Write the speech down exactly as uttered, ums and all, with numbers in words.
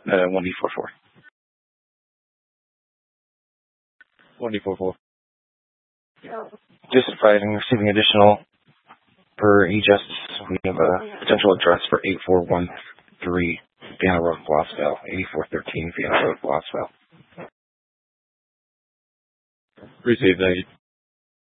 Uh, one D four four. one D four four. Just advising receiving additional per e-justice. We have a potential address for eight four one three Vienna Road, Blossville. eighty-four thirteen Vienna Road, Blossville. Received. Thank you.